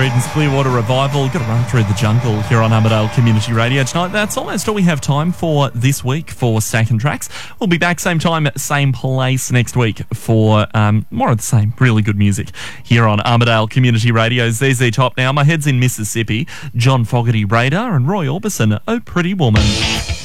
Eden's Clearwater Revival. Got to run through the jungle here on Armidale Community Radio tonight. That's almost all we have time for this week for Stacking Tracks. We'll be back same time, same place next week for more of the same really good music here on Armidale Community Radio. ZZ Top now. My head's in Mississippi. John Fogerty Radar and Roy Orbison, Oh Pretty Woman.